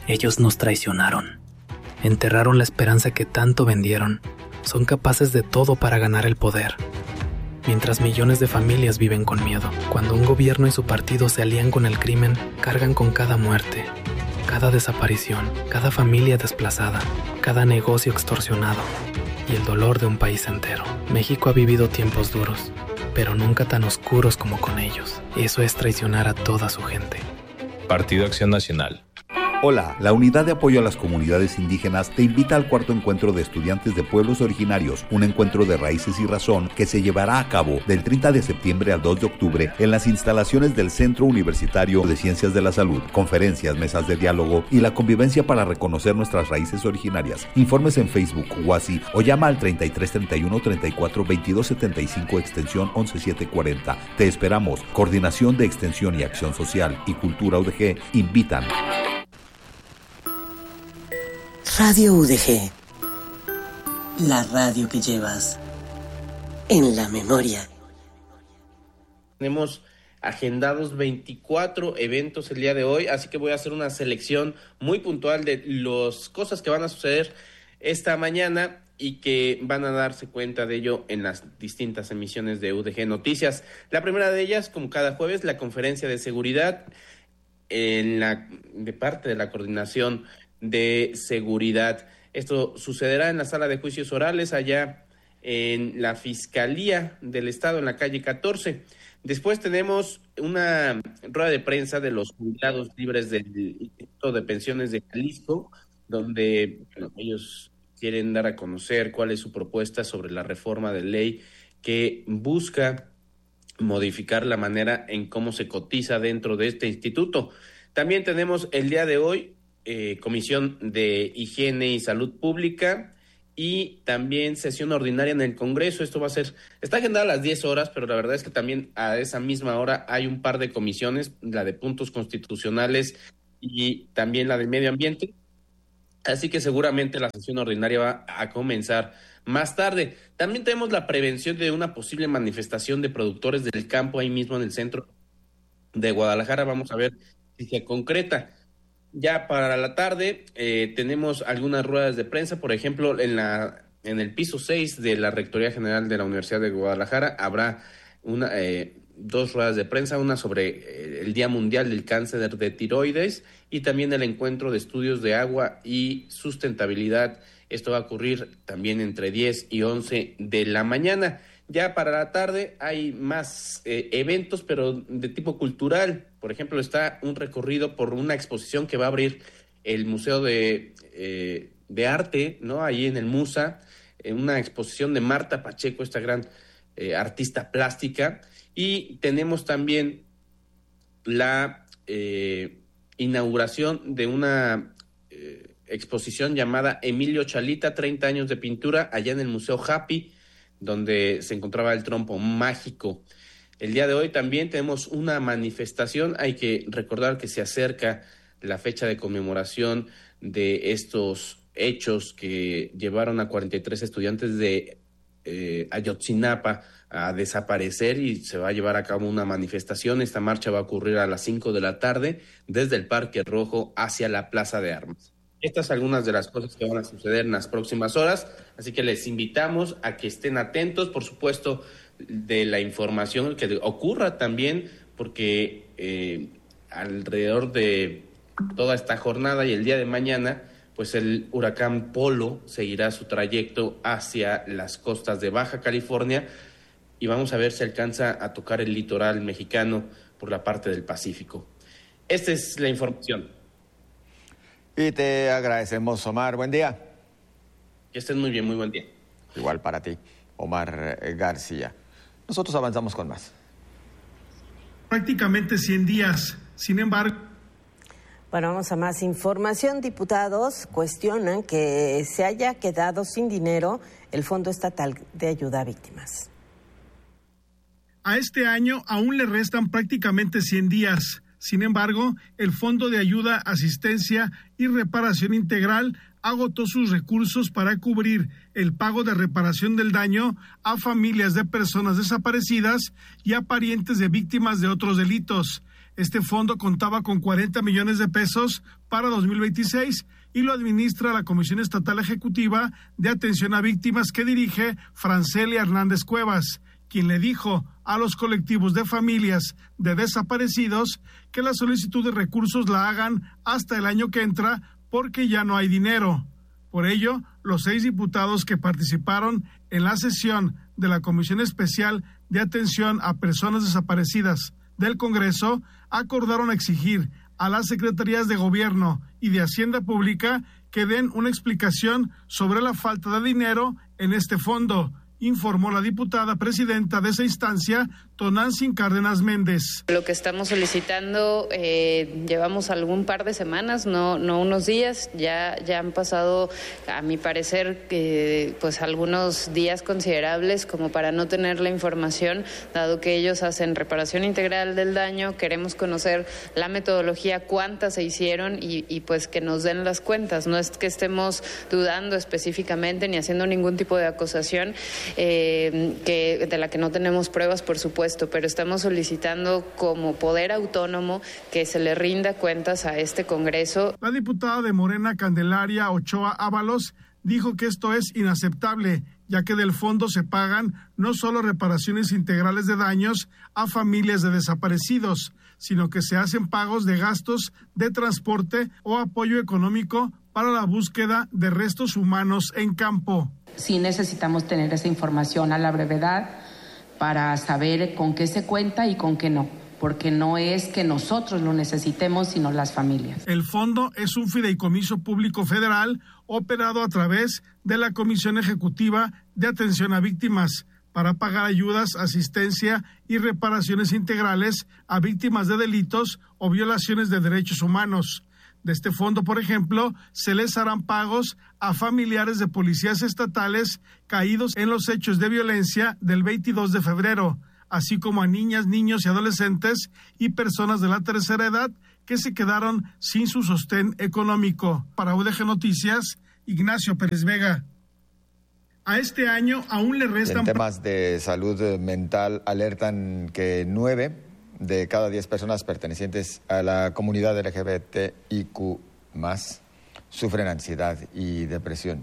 Ellos nos traicionaron. Enterraron la esperanza que tanto vendieron. Son capaces de todo para ganar el poder. Mientras millones de familias viven con miedo. Cuando un gobierno y su partido se alían con el crimen, cargan con cada muerte, cada desaparición, cada familia desplazada, cada negocio extorsionado y el dolor de un país entero. México ha vivido tiempos duros, pero nunca tan oscuros como con ellos. Eso es traicionar a toda su gente. Partido Acción Nacional. Hola, la Unidad de Apoyo a las Comunidades Indígenas te invita al cuarto encuentro de estudiantes de pueblos originarios, un encuentro de raíces y razón que se llevará a cabo del 30 de septiembre al 2 de octubre en las instalaciones del Centro Universitario de Ciencias de la Salud, conferencias, mesas de diálogo y la convivencia para reconocer nuestras raíces originarias. Informes en Facebook, WhatsApp o llama al 3331 34 22 75 extensión 11740. Te esperamos. Coordinación de Extensión y Acción Social y Cultura UDG invitan. Radio UDG, la radio que llevas en la memoria. Tenemos agendados 24 eventos el día de hoy, así que voy a hacer una selección muy puntual de las cosas que van a suceder esta mañana y que van a darse cuenta de ello en las distintas emisiones de UDG Noticias. La primera de ellas, como cada jueves, la conferencia de seguridad de parte de la Coordinación de Seguridad. Esto sucederá en la sala de juicios orales allá en la Fiscalía del Estado en la calle 14. Después tenemos una rueda de prensa de los jubilados libres del Instituto de Pensiones de Jalisco, donde ellos quieren dar a conocer cuál es su propuesta sobre la reforma de ley que busca modificar la manera en cómo se cotiza dentro de este instituto. También tenemos el día de hoy Comisión de Higiene y Salud Pública y también sesión ordinaria en el Congreso. Esto está agendada a las 10 horas, pero la verdad es que también a esa misma hora hay un par de comisiones, la de puntos constitucionales y también la del medio ambiente. Así que seguramente la sesión ordinaria va a comenzar más tarde. También tenemos la prevención de una posible manifestación de productores del campo ahí mismo en el centro de Guadalajara. Vamos a ver si se concreta. Ya para la tarde tenemos algunas ruedas de prensa, por ejemplo, en el piso 6 de la Rectoría General de la Universidad de Guadalajara habrá dos ruedas de prensa, una sobre el Día Mundial del Cáncer de Tiroides y también el encuentro de estudios de agua y sustentabilidad. Esto va a ocurrir también entre 10 y 11 de la mañana. Ya para la tarde hay más eventos, pero de tipo cultural. Por ejemplo, está un recorrido por una exposición que va a abrir el Museo de Arte, ¿no? Ahí en el MUSA, una exposición de Marta Pacheco, esta gran artista plástica. Y tenemos también la inauguración de una exposición llamada Emilio Chalita, 30 años de pintura, allá en el Museo Happy, donde se encontraba el trompo mágico. El día de hoy también tenemos una manifestación. Hay que recordar que se acerca la fecha de conmemoración de estos hechos que llevaron a 43 estudiantes de Ayotzinapa a desaparecer y se va a llevar a cabo una manifestación. Esta marcha va a ocurrir a las 5 de la tarde desde el Parque Rojo hacia la Plaza de Armas. Estas son algunas de las cosas que van a suceder en las próximas horas, así que les invitamos a que estén atentos, por supuesto, de la información que ocurra también, porque alrededor de toda esta jornada y el día de mañana, pues el huracán Polo seguirá su trayecto hacia las costas de Baja California y vamos a ver si alcanza a tocar el litoral mexicano por la parte del Pacífico. Esta es la información. Y te agradecemos, Omar. Buen día. Que estén muy bien, muy buen día. Igual para ti, Omar García. Nosotros avanzamos con más. Prácticamente 100 días, sin embargo. Bueno, vamos a más información. Diputados cuestionan que se haya quedado sin dinero el Fondo Estatal de Ayuda a Víctimas. A este año aún le restan prácticamente 100 días. Sin embargo, el Fondo de Ayuda, Asistencia y Reparación Integral agotó sus recursos para cubrir el pago de reparación del daño a familias de personas desaparecidas y a parientes de víctimas de otros delitos. Este fondo contaba con 40 millones de pesos para 2026 y lo administra la Comisión Estatal Ejecutiva de Atención a Víctimas que dirige Francelia Hernández Cuevas, quien le dijo a los colectivos de familias de desaparecidos que la solicitud de recursos la hagan hasta el año que entra porque ya no hay dinero. Por ello, los 6 diputados que participaron en la sesión de la Comisión Especial de Atención a Personas Desaparecidas del Congreso acordaron exigir a las Secretarías de Gobierno y de Hacienda Pública que den una explicación sobre la falta de dinero en este fondo, informó la diputada presidenta de esa instancia, Tonantzin Cárdenas Méndez. Lo que estamos solicitando, llevamos algún par de semanas, no unos días, ya han pasado, a mi parecer, pues algunos días considerables como para no tener la información, dado que ellos hacen reparación integral del daño, queremos conocer la metodología, cuántas se hicieron y pues que nos den las cuentas, no es que estemos dudando específicamente ni haciendo ningún tipo de acusación, de la que no tenemos pruebas, por supuesto, pero estamos solicitando como poder autónomo que se le rinda cuentas a este Congreso. La diputada de Morena, Candelaria Ochoa Ábalos, dijo que esto es inaceptable, ya que del fondo se pagan no solo reparaciones integrales de daños a familias de desaparecidos, sino que se hacen pagos de gastos de transporte o apoyo económico para la búsqueda de restos humanos en campo. Sí necesitamos tener esa información a la brevedad para saber con qué se cuenta y con qué no, porque no es que nosotros lo necesitemos, sino las familias. El fondo es un fideicomiso público federal operado a través de la Comisión Ejecutiva de Atención a Víctimas para pagar ayudas, asistencia y reparaciones integrales a víctimas de delitos o violaciones de derechos humanos. De este fondo, por ejemplo, se les harán pagos a familiares de policías estatales caídos en los hechos de violencia del 22 de febrero, así como a niñas, niños y adolescentes y personas de la tercera edad que se quedaron sin su sostén económico. Para UDG Noticias, Ignacio Pérez Vega. A este año aún le restan... En temas de salud mental alertan que 9 de cada 10 personas pertenecientes a la comunidad LGBTIQ+ sufren ansiedad y depresión.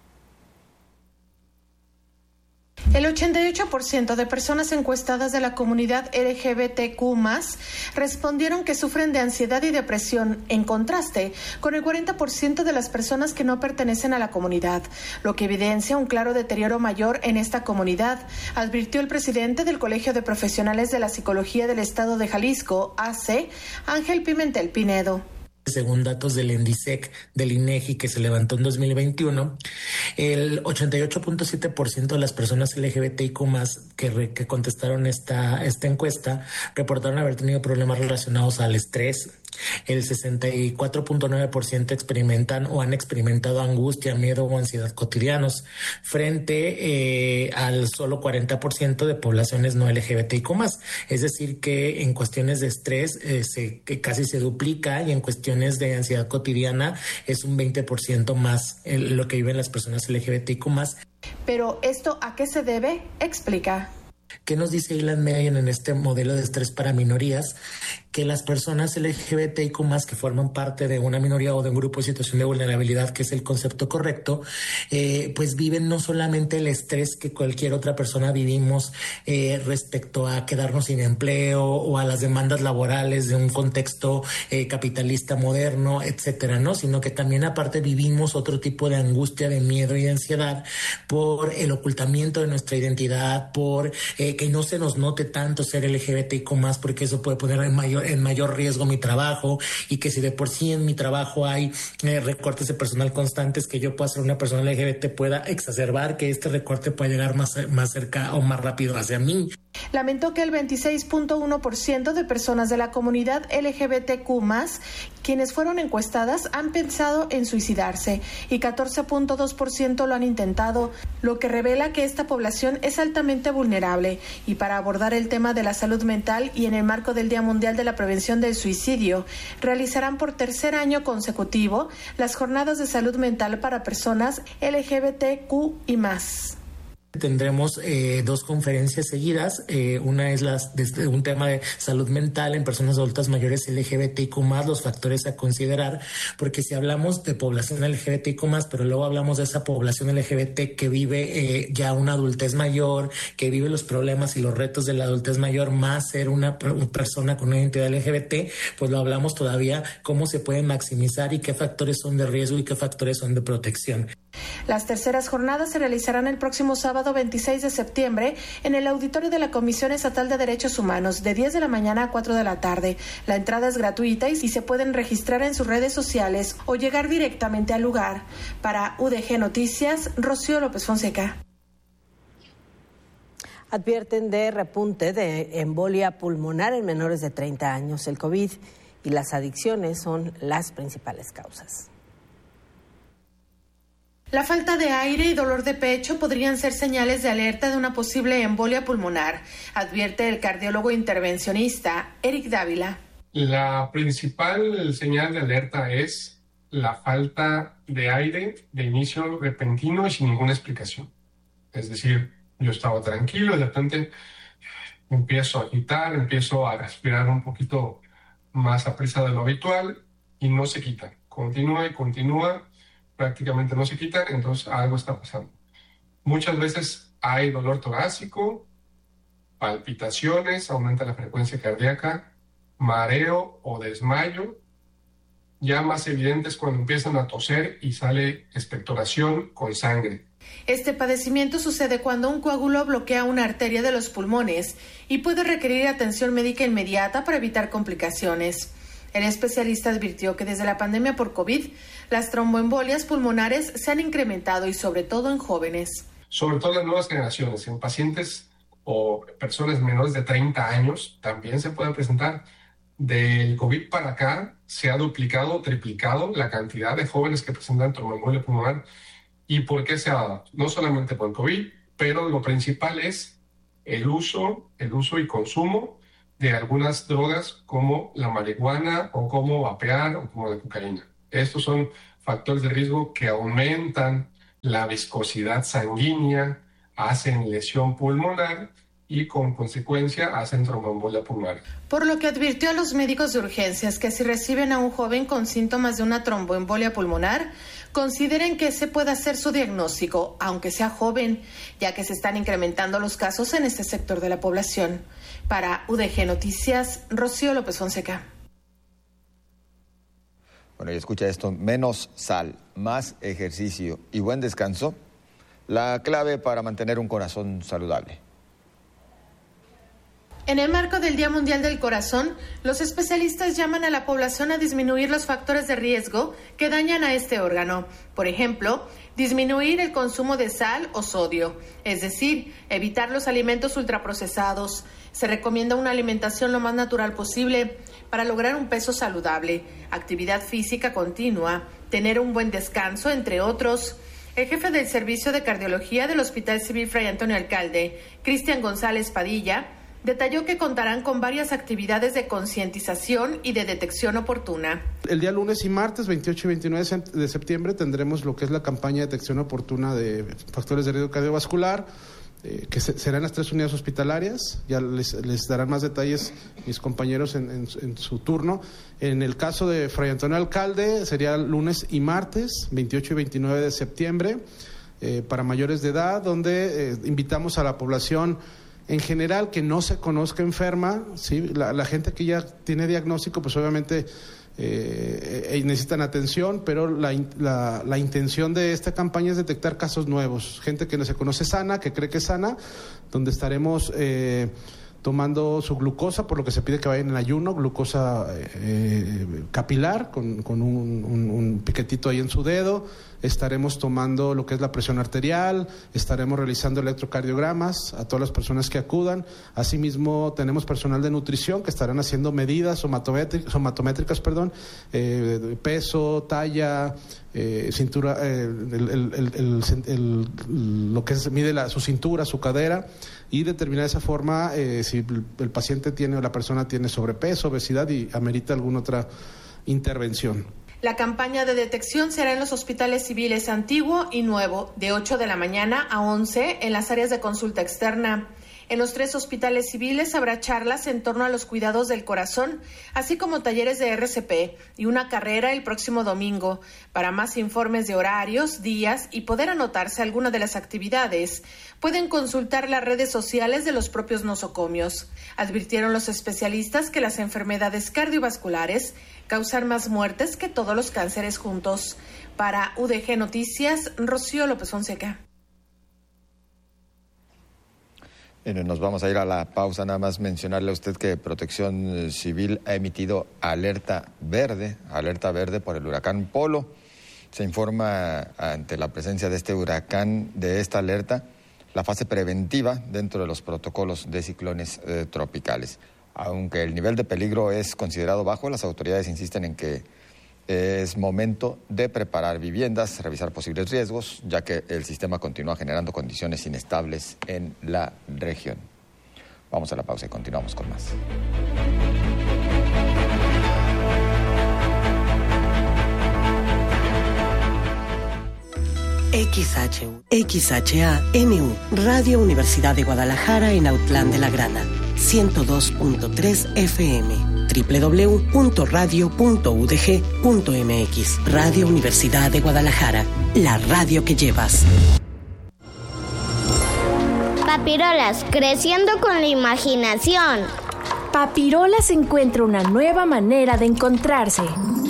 El 88% de personas encuestadas de la comunidad LGBTQ+ respondieron que sufren de ansiedad y depresión, en contraste con el 40% de las personas que no pertenecen a la comunidad, lo que evidencia un claro deterioro mayor en esta comunidad, advirtió el presidente del Colegio de Profesionales de la Psicología del Estado de Jalisco, AC, Ángel Pimentel Pinedo. Según datos del ENDISEC del INEGI que se levantó en 2021, el 88.7% de las personas LGBTIQ+ que contestaron esta encuesta reportaron haber tenido problemas relacionados al estrés. El 64.9% experimentan o han experimentado angustia, miedo o ansiedad cotidianos, frente al solo 40% de poblaciones no LGBTIQ+. Es decir, que en cuestiones de estrés que casi se duplica, y en cuestiones de ansiedad cotidiana es un 20% más lo que viven las personas LGBTIQ+. Pero ¿esto a qué se debe? Explica. ¿Qué nos dice Ilan Meyen en este modelo de estrés para minorías? Que las personas LGBTIQ+ que forman parte de una minoría o de un grupo en situación de vulnerabilidad, que es el concepto correcto, pues viven no solamente el estrés que cualquier otra persona vivimos respecto a quedarnos sin empleo o a las demandas laborales de un contexto capitalista moderno, etcétera, ¿no? Sino que también aparte vivimos otro tipo de angustia, de miedo y de ansiedad por el ocultamiento de nuestra identidad, por que no se nos note tanto ser LGBTIQ+, porque eso puede poner en mayor riesgo mi trabajo, y que si de por sí en mi trabajo hay recortes de personal constantes, que yo pueda ser una persona LGBT pueda exacerbar que este recorte pueda llegar más cerca o más rápido hacia mí. Lamentó que el 26.1% de personas de la comunidad LGBTQ+, quienes fueron encuestadas, han pensado en suicidarse y 14.2% lo han intentado, lo que revela que esta población es altamente vulnerable. Y para abordar el tema de la salud mental y en el marco del Día Mundial de la Prevención del Suicidio, realizarán por tercer año consecutivo las jornadas de salud mental para personas LGBTQ y más. Tendremos 2 conferencias seguidas. Una es desde un tema de salud mental en personas adultas mayores LGBTIQ+, los factores a considerar, porque si hablamos de población LGBTIQ+, pero luego hablamos de esa población LGBT que vive ya una adultez mayor, que vive los problemas y los retos de la adultez mayor, más ser una persona con una identidad LGBT, pues lo hablamos todavía cómo se puede maximizar y qué factores son de riesgo y qué factores son de protección. Las terceras jornadas se realizarán el próximo sábado 26 de septiembre en el auditorio de la Comisión Estatal de Derechos Humanos de 10 de la mañana a 4 de la tarde. La entrada es gratuita y se pueden registrar en sus redes sociales o llegar directamente al lugar. Para UDG Noticias, Rocío López Fonseca. Advierten de repunte de embolia pulmonar en menores de 30 años. El COVID y las adicciones son las principales causas. La falta de aire y dolor de pecho podrían ser señales de alerta de una posible embolia pulmonar, advierte el cardiólogo intervencionista Eric Dávila. La principal señal de alerta es la falta de aire de inicio repentino y sin ninguna explicación. Es decir, yo estaba tranquilo y de repente empiezo a agitar, empiezo a respirar un poquito más a prisa de lo habitual y no se quita. Continúa y continúa. Prácticamente no se quitan, entonces algo está pasando. Muchas veces hay dolor torácico, palpitaciones, aumenta la frecuencia cardíaca, mareo o desmayo. Ya más evidentes cuando empiezan a toser y sale expectoración con sangre. Este padecimiento sucede cuando un coágulo bloquea una arteria de los pulmones y puede requerir atención médica inmediata para evitar complicaciones. El especialista advirtió que desde la pandemia por COVID, las tromboembolias pulmonares se han incrementado y sobre todo en jóvenes. Sobre todo en las nuevas generaciones, en pacientes o personas menores de 30 años también se pueden presentar. Del COVID para acá se ha duplicado o triplicado la cantidad de jóvenes que presentan tromboembolia pulmonar. ¿Y por qué se ha dado? No solamente por el COVID, pero lo principal es el uso y consumo de algunas drogas como la marihuana o como vapear o como la cocaína. Estos son factores de riesgo que aumentan la viscosidad sanguínea, hacen lesión pulmonar y con consecuencia hacen tromboembolia pulmonar. Por lo que advirtió a los médicos de urgencias que si reciben a un joven con síntomas de una tromboembolia pulmonar, consideren que ese pueda ser su diagnóstico, aunque sea joven, ya que se están incrementando los casos en este sector de la población. Para UDG Noticias, Rocío López Fonseca. Bueno, y escucha esto, menos sal, más ejercicio y buen descanso, la clave para mantener un corazón saludable. En el marco del Día Mundial del Corazón, los especialistas llaman a la población a disminuir los factores de riesgo que dañan a este órgano. Por ejemplo, disminuir el consumo de sal o sodio, es decir, evitar los alimentos ultraprocesados. Se recomienda una alimentación lo más natural posible para lograr un peso saludable, actividad física continua, tener un buen descanso, entre otros. El jefe del Servicio de Cardiología del Hospital Civil Fray Antonio Alcalde, Cristian González Padilla, detalló que contarán con varias actividades de concientización y de detección oportuna. El día lunes y martes, 28 y 29 de septiembre, tendremos lo que es la campaña de detección oportuna de factores de riesgo cardiovascular, que serán las 3 unidades hospitalarias. Ya les darán más detalles mis compañeros en su turno. En el caso de Fray Antonio Alcalde, sería lunes y martes, 28 y 29 de septiembre, para mayores de edad, donde invitamos a la población en general que no se conozca enferma, ¿sí? La gente que ya tiene diagnóstico, pues obviamente necesitan atención, pero la intención de esta campaña es detectar casos nuevos, gente que no se conoce sana, que cree que es sana, donde estaremos tomando su glucosa, por lo que se pide que vayan en ayuno, glucosa capilar, con un piquetito ahí en su dedo. Estaremos tomando lo que es la presión arterial, estaremos realizando electrocardiogramas a todas las personas que acudan. Asimismo, tenemos personal de nutrición que estarán haciendo medidas somatométricas, peso, talla, cintura, lo que mide su cintura, su cadera, y determinar de esa forma si el paciente tiene o la persona tiene sobrepeso, obesidad y amerita alguna otra intervención. La campaña de detección será en los hospitales civiles Antiguo y Nuevo, de 8 de la mañana a 11 en las áreas de consulta externa. En los 3 hospitales civiles habrá charlas en torno a los cuidados del corazón, así como talleres de RCP y una carrera el próximo domingo. Para más informes de horarios, días y poder anotarse a alguna de las actividades, pueden consultar las redes sociales de los propios nosocomios. Advirtieron los especialistas que las enfermedades cardiovasculares causan más muertes que todos los cánceres juntos. Para UDG Noticias, Rocío López Fonseca. Nos vamos a ir a la pausa, nada más mencionarle a usted que Protección Civil ha emitido alerta verde por el huracán Polo. Se informa ante la presencia de este huracán, de esta alerta, la fase preventiva dentro de los protocolos de ciclones tropicales. Aunque el nivel de peligro es considerado bajo, las autoridades insisten en que es momento de preparar viviendas, revisar posibles riesgos, ya que el sistema continúa generando condiciones inestables en la región. Vamos a la pausa y continuamos con más. XHANU, Radio Universidad de Guadalajara en Autlán de la Grana, 102.3 FM, www.radio.udg.mx. Radio Universidad de Guadalajara, la radio que llevas. Papirolas, creciendo con la imaginación. Papirolas encuentra una nueva manera de encontrarse.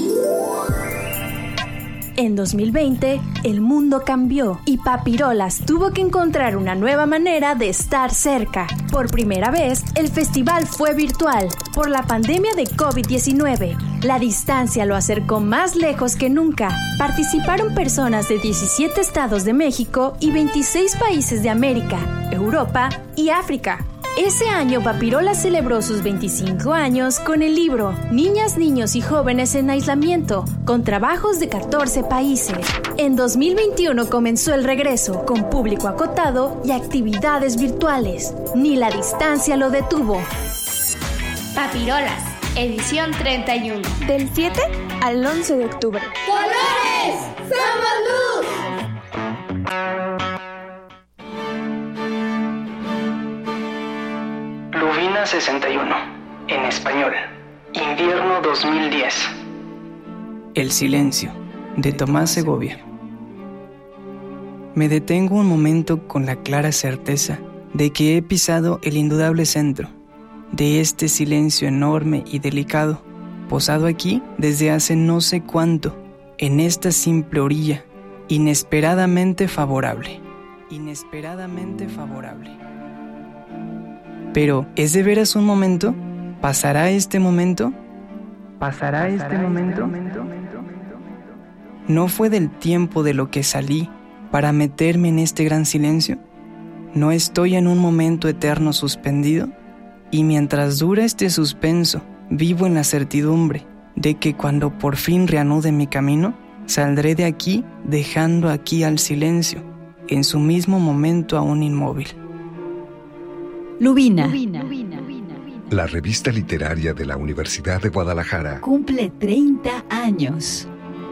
En 2020, el mundo cambió y Papirolas tuvo que encontrar una nueva manera de estar cerca. Por primera vez, el festival fue virtual. Por la pandemia de COVID-19, la distancia lo acercó más lejos que nunca. Participaron personas de 17 estados de México y 26 países de América, Europa y África. Ese año Papirolas celebró sus 25 años con el libro Niñas, Niños y Jóvenes en Aislamiento, con trabajos de 14 países. En 2021 comenzó el regreso, con público acotado y actividades virtuales. Ni la distancia lo detuvo. Papirolas, edición 31. Del 7 al 11 de octubre. ¡Colores! ¡Somos luz! Lubina 61, en español, Invierno 2010. El silencio, de Tomás Segovia. Me detengo un momento con la clara certeza de que he pisado el indudable centro de este silencio enorme y delicado, posado aquí desde hace no sé cuánto, en esta simple orilla, inesperadamente favorable. Pero, ¿es de veras un momento? ¿Pasará este momento? ¿No fue del tiempo de lo que salí para meterme en este gran silencio? ¿No estoy en un momento eterno suspendido? Y mientras dura este suspenso, vivo en la certidumbre de que cuando por fin reanude mi camino, saldré de aquí dejando aquí al silencio, en su mismo momento aún inmóvil. Lubina. La revista literaria de la Universidad de Guadalajara cumple 30 años.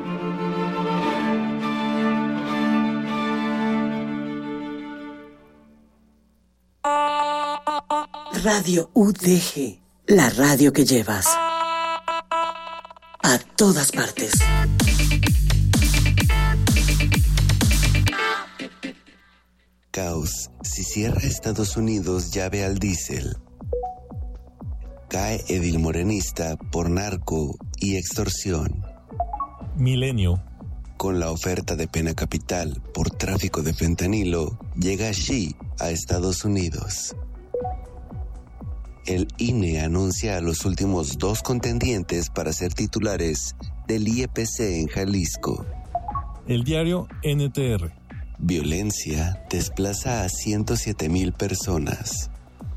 Radio UDG, la radio que llevas. A todas partes. Caos. Si cierra Estados Unidos, llave al diésel. Cae edil morenista por narco y extorsión. Milenio. Con la oferta de pena capital por tráfico de fentanilo, llega Xi a Estados Unidos. El INE anuncia a los últimos 2 contendientes para ser titulares del IEPC en Jalisco. El diario NTR. Violencia desplaza a 107,000 personas.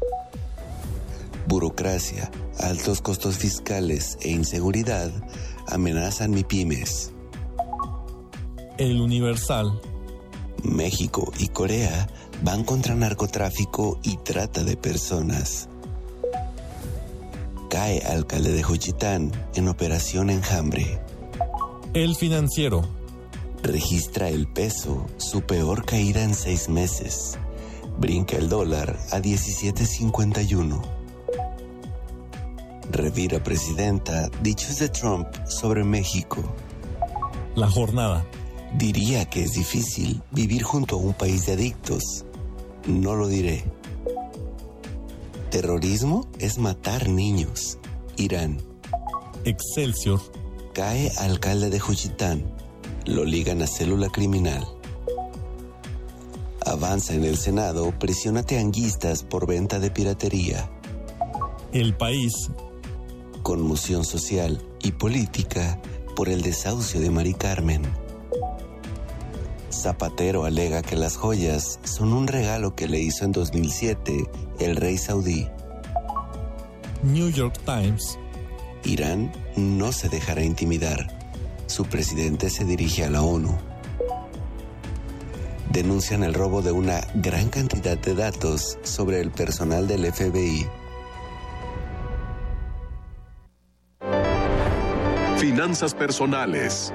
Burocracia, altos costos fiscales e inseguridad amenazan MIPYMES. El Universal. México y Corea van contra narcotráfico y trata de personas. Cae alcalde de Juchitán en Operación Enjambre. El Financiero. Registra el peso su peor caída en 6 meses. Brinca el dólar a 17.51. Revira presidenta dichos de Trump sobre México. La Jornada. Diría que es difícil vivir junto a un país de adictos. No lo diré. Terrorismo es matar niños. Irán. Excelsior. Cae alcalde de Juchitán. Lo ligan a célula criminal. Avanza en el Senado prisión a tianguistas por venta de piratería. El País. Conmoción social y política por el desahucio de Mari Carmen. Zapatero alega que las joyas son un regalo que le hizo en 2007 el rey saudí. New York Times. Irán no se dejará intimidar. Su presidente se dirige a la ONU. Denuncian el robo de una gran cantidad de datos sobre el personal del FBI. Finanzas personales.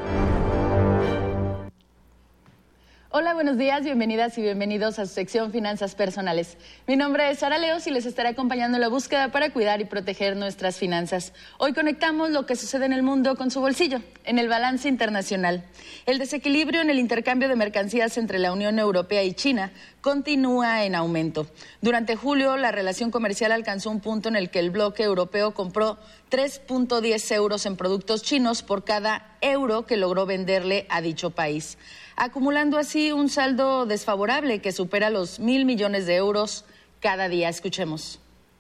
Hola, buenos días, bienvenidas y bienvenidos a su sección Finanzas Personales. Mi nombre es Sara Leos y les estaré acompañando en la búsqueda para cuidar y proteger nuestras finanzas. Hoy conectamos lo que sucede en el mundo con su bolsillo, en el balance internacional. El desequilibrio en el intercambio de mercancías entre la Unión Europea y China continúa en aumento. Durante julio, la relación comercial alcanzó un punto en el que el bloque europeo compró 3.10 euros en productos chinos por cada euro que logró venderle a dicho país, acumulando así un saldo desfavorable que supera los 1.000 millones de euros cada día. Escuchemos.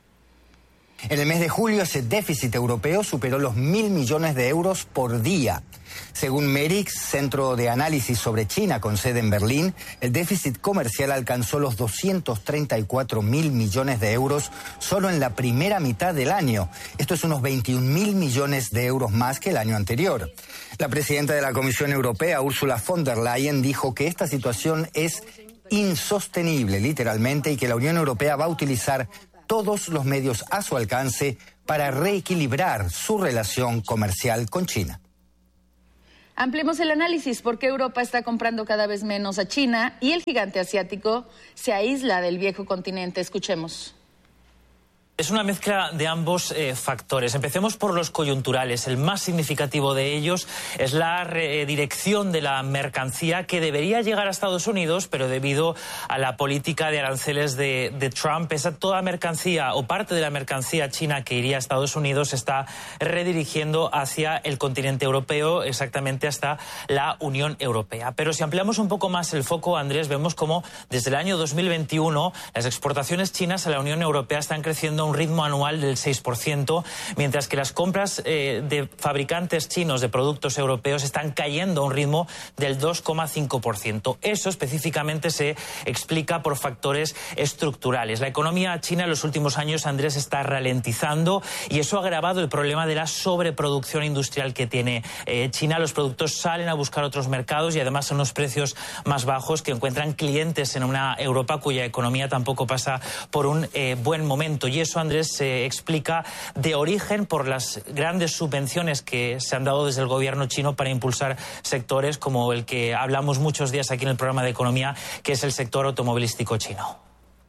En el mes de julio, ese déficit europeo superó los 1.000 millones de euros por día. Según Merix, Centro de Análisis sobre China con sede en Berlín, el déficit comercial alcanzó los 234.000 millones de euros solo en la primera mitad del año. Esto es unos 21.000 millones de euros más que el año anterior. La presidenta de la Comisión Europea, Ursula von der Leyen, dijo que esta situación es insostenible, literalmente, y que la Unión Europea va a utilizar todos los medios a su alcance para reequilibrar su relación comercial con China. Ampliemos el análisis porque Europa está comprando cada vez menos a China y el gigante asiático se aísla del viejo continente. Escuchemos. Es una mezcla de ambos factores. Empecemos por los coyunturales. El más significativo de ellos es la redirección de la mercancía que debería llegar a Estados Unidos, pero debido a la política de aranceles de Trump, toda mercancía o parte de la mercancía china que iría a Estados Unidos se está redirigiendo hacia el continente europeo, exactamente hasta la Unión Europea. Pero si ampliamos un poco más el foco, Andrés, vemos cómo desde el año 2021 las exportaciones chinas a la Unión Europea están creciendo a un ritmo anual del 6%, mientras que las compras de fabricantes chinos de productos europeos están cayendo a un ritmo del 2,5%. Eso específicamente se explica por factores estructurales. La economía china en los últimos años, Andrés, está ralentizando y eso ha agravado el problema de la sobreproducción industrial que tiene China. Los productos salen a buscar otros mercados y además son unos precios más bajos que encuentran clientes en una Europa cuya economía tampoco pasa por un buen momento. Y eso, Andrés, se explica de origen por las grandes subvenciones que se han dado desde el gobierno chino para impulsar sectores como el que hablamos muchos días aquí en el programa de economía, que es el sector automovilístico chino.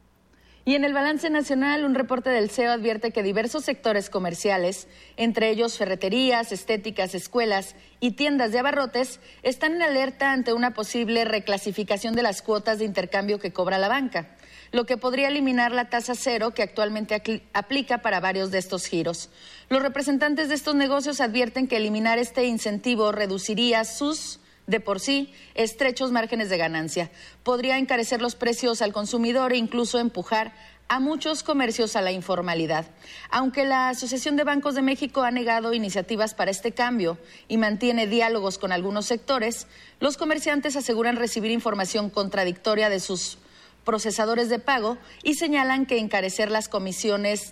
Y en el balance nacional, un reporte del CEO advierte que diversos sectores comerciales, entre ellos ferreterías, estéticas, escuelas y tiendas de abarrotes, están en alerta ante una posible reclasificación de las cuotas de intercambio que cobra la banca, lo que podría eliminar la tasa cero que actualmente aplica para varios de estos giros. Los representantes de estos negocios advierten que eliminar este incentivo reduciría sus, de por sí, estrechos márgenes de ganancia. Podría encarecer los precios al consumidor e incluso empujar a muchos comercios a la informalidad. Aunque la Asociación de Bancos de México ha negado iniciativas para este cambio y mantiene diálogos con algunos sectores, los comerciantes aseguran recibir información contradictoria de sus procesadores de pago y señalan que encarecer las comisiones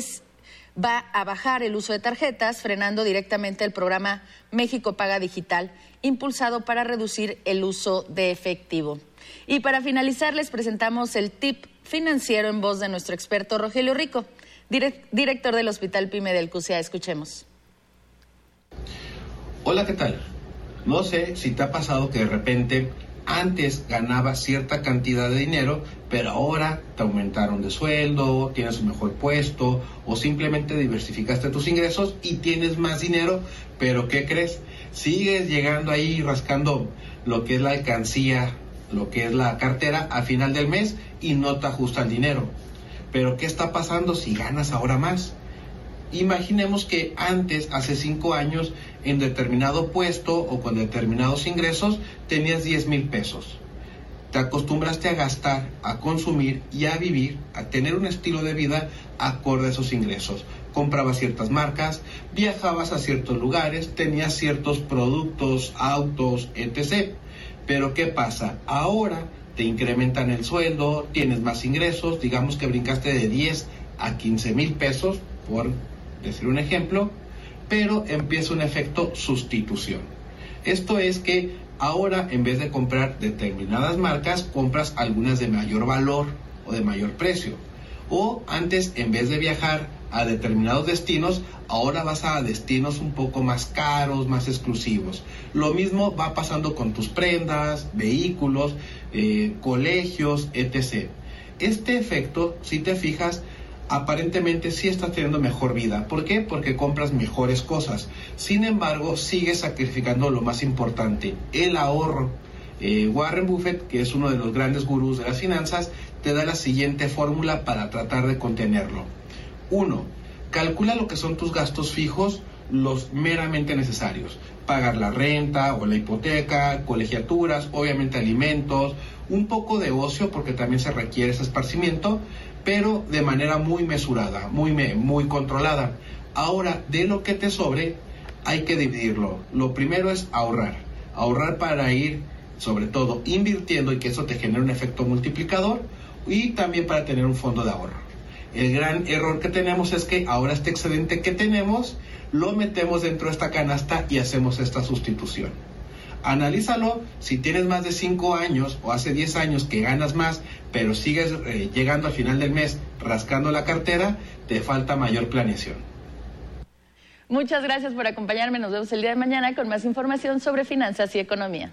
va a bajar el uso de tarjetas, frenando directamente el programa México Paga Digital, impulsado para reducir el uso de efectivo. Y para finalizar, les presentamos el tip financiero en voz de nuestro experto Rogelio Rico, director del Hospital PYME del CUSEA. Escuchemos. Hola, ¿qué tal? No sé si te ha pasado que de repente antes ganabas cierta cantidad de dinero, pero ahora te aumentaron de sueldo, tienes un mejor puesto o simplemente diversificaste tus ingresos y tienes más dinero, pero ¿qué crees? Sigues llegando ahí rascando lo que es la alcancía, lo que es la cartera a final del mes y no te ajusta el dinero. Pero ¿qué está pasando si ganas ahora más? Imaginemos que antes, hace 5 años, en determinado puesto o con determinados ingresos, tenías 10,000 pesos. Te acostumbraste a gastar, a consumir y a vivir, a tener un estilo de vida acorde a esos ingresos. Comprabas ciertas marcas, viajabas a ciertos lugares, tenías ciertos productos, autos, etc. Pero ¿qué pasa? Ahora te incrementan el sueldo, tienes más ingresos, digamos que brincaste de 10 a 15,000 pesos, por decir un ejemplo, pero empieza un efecto sustitución. Esto es que ahora en vez de comprar determinadas marcas, compras algunas de mayor valor o de mayor precio. O antes, en vez de viajar a determinados destinos, ahora vas a destinos un poco más caros, más exclusivos. Lo mismo va pasando con tus prendas, vehículos, colegios, etc. Este efecto, si te fijas, aparentemente sí estás teniendo mejor vida. ¿Por qué? Porque compras mejores cosas. Sin embargo, sigues sacrificando lo más importante, el ahorro. Warren Buffett, que es uno de los grandes gurús de las finanzas, te da la siguiente fórmula para tratar de contenerlo. 1. Calcula lo que son tus gastos fijos, los meramente necesarios. Pagar la renta o la hipoteca, colegiaturas, obviamente alimentos, un poco de ocio porque también se requiere ese esparcimiento, pero de manera muy mesurada, muy controlada. Ahora, de lo que te sobre, hay que dividirlo. Lo primero es ahorrar para ir, sobre todo, invirtiendo y que eso te genere un efecto multiplicador, y también para tener un fondo de ahorro. El gran error que tenemos es que ahora este excedente que tenemos, lo metemos dentro de esta canasta y hacemos esta sustitución. Analízalo, si tienes más de 5 años o hace 10 años que ganas más, pero sigues llegando al final del mes rascando la cartera, te falta mayor planeación. Muchas gracias por acompañarme. Nos vemos el día de mañana con más información sobre finanzas y economía.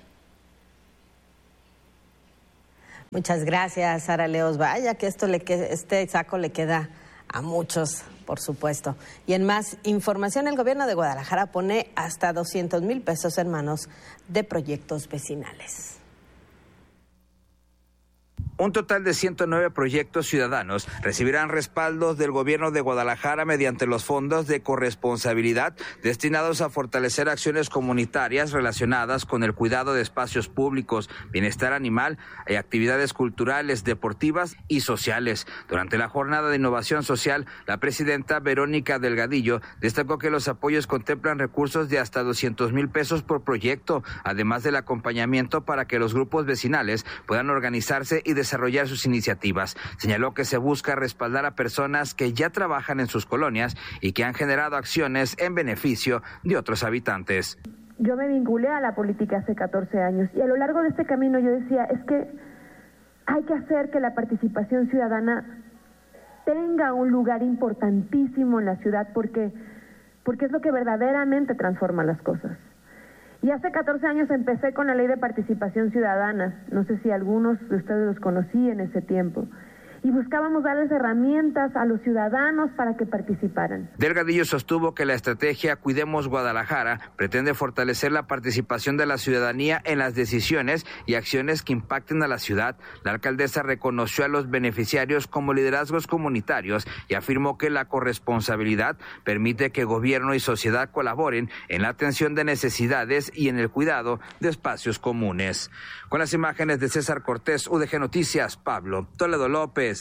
Muchas gracias, Sara Leos. Vaya que este saco le queda a muchos, por supuesto. Y en más información, el gobierno de Guadalajara pone hasta 200,000 pesos en manos de proyectos vecinales. Un total de 109 proyectos ciudadanos recibirán respaldos del gobierno de Guadalajara mediante los fondos de corresponsabilidad destinados a fortalecer acciones comunitarias relacionadas con el cuidado de espacios públicos, bienestar animal y actividades culturales, deportivas y sociales. Durante la jornada de innovación social, la presidenta Verónica Delgadillo destacó que los apoyos contemplan recursos de hasta 200,000 pesos por proyecto, además del acompañamiento para que los grupos vecinales puedan organizarse y desarrollar sus iniciativas. Señaló que se busca respaldar a personas que ya trabajan en sus colonias y que han generado acciones en beneficio de otros habitantes. Yo me vinculé a la política hace 14 años y a lo largo de este camino yo decía, es que hay que hacer que la participación ciudadana tenga un lugar importantísimo en la ciudad porque es lo que verdaderamente transforma las cosas. Y hace 14 años empecé con la Ley de Participación Ciudadana. No sé si algunos de ustedes los conocí en ese tiempo. Y buscábamos darles herramientas a los ciudadanos para que participaran. Delgadillo sostuvo que la estrategia Cuidemos Guadalajara pretende fortalecer la participación de la ciudadanía en las decisiones y acciones que impacten a la ciudad. La alcaldesa reconoció a los beneficiarios como liderazgos comunitarios y afirmó que la corresponsabilidad permite que gobierno y sociedad colaboren en la atención de necesidades y en el cuidado de espacios comunes. Con las imágenes de César Cortés, UDG Noticias, Pablo Toledo López.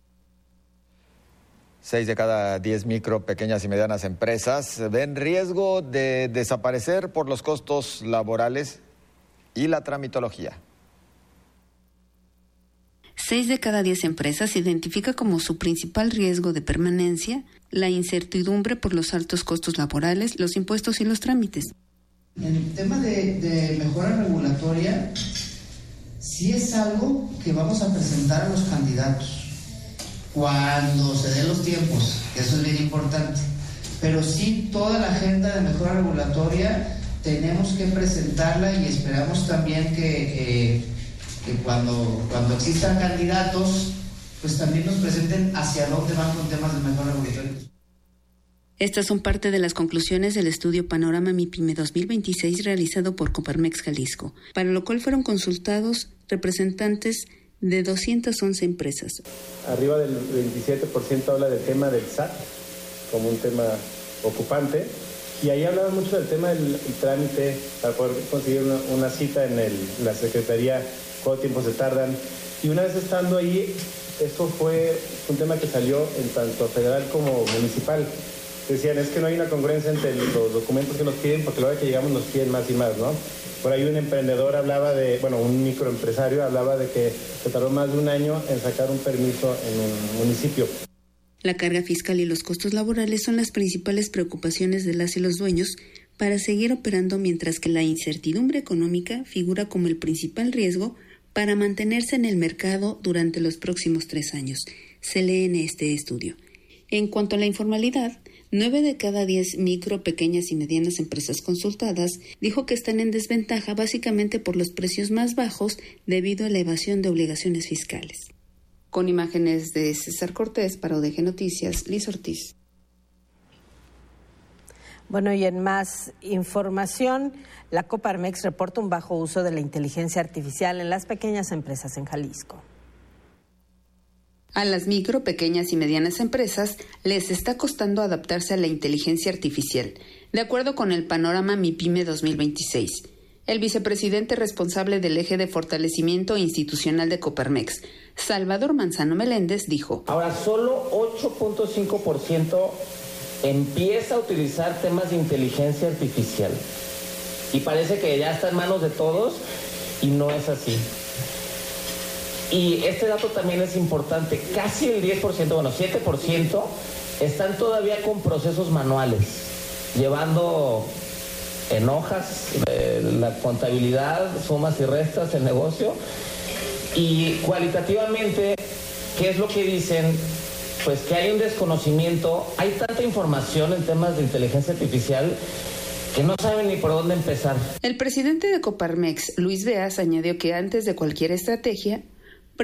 6 de cada 10 micro, pequeñas y medianas empresas ven riesgo de desaparecer por los costos laborales y la tramitología. 6 de cada 10 empresas identifica como su principal riesgo de permanencia la incertidumbre por los altos costos laborales, los impuestos y los trámites. En el tema de mejora regulatoria, sí es algo que vamos a presentar a los candidatos cuando se den los tiempos, que eso es bien importante. Pero sí, toda la agenda de mejora regulatoria tenemos que presentarla y esperamos también que cuando existan candidatos, pues también nos presenten hacia dónde van con temas de mejora regulatoria. Estas son parte de las conclusiones del estudio Panorama MIPYME 2026 realizado por Coparmex Jalisco, para lo cual fueron consultados representantes de 211 empresas. Arriba del 27% habla del tema del SAT como un tema ocupante, y ahí hablaban mucho del tema del trámite para poder conseguir una cita en la Secretaría, cuánto tiempo se tardan, y una vez estando ahí, esto fue un tema que salió en tanto federal como municipal. Decían, es que no hay una congruencia entre los documentos que nos piden, porque luego que llegamos nos piden más y más, ¿no? Por ahí un emprendedor un microempresario hablaba de que se tardó más de un año en sacar un permiso en un municipio. La carga fiscal y los costos laborales son las principales preocupaciones de las y los dueños para seguir operando, mientras que la incertidumbre económica figura como el principal riesgo para mantenerse en el mercado durante los próximos 3 años, se lee en este estudio. En cuanto a la informalidad, 9 de cada 10 micro, pequeñas y medianas empresas consultadas dijo que están en desventaja básicamente por los precios más bajos debido a la evasión de obligaciones fiscales. Con imágenes de César Cortés para ODG Noticias, Liz Ortiz. Bueno, y en más información, la Coparmex reporta un bajo uso de la inteligencia artificial en las pequeñas empresas en Jalisco. A las micro, pequeñas y medianas empresas les está costando adaptarse a la inteligencia artificial, de acuerdo con el Panorama MIPYME 2026. El vicepresidente responsable del eje de fortalecimiento institucional de Coparmex, Salvador Manzano Meléndez, dijo: ahora solo 8.5% empieza a utilizar temas de inteligencia artificial. Y parece que ya está en manos de todos, y no es así. Y este dato también es importante, casi el 10%, 7% están todavía con procesos manuales, llevando en hojas la contabilidad, sumas y restas, el negocio. Y cualitativamente, ¿qué es lo que dicen? Pues que hay un desconocimiento, hay tanta información en temas de inteligencia artificial que no saben ni por dónde empezar. El presidente de Coparmex, Luis Beas, añadió que antes de cualquier estrategia